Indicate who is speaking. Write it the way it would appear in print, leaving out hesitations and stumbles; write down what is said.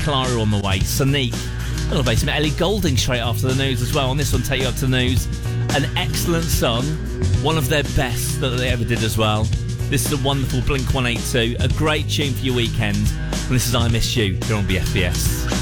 Speaker 1: Clara on the way. Sonique. A little bass. Ellie Goulding straight after the news as well. On this one, Take You Up to the News. An excellent song. One of their best that they ever did as well. This is a wonderful Blink 182. A great tune for your weekend. And this is I Miss You here on BFBS.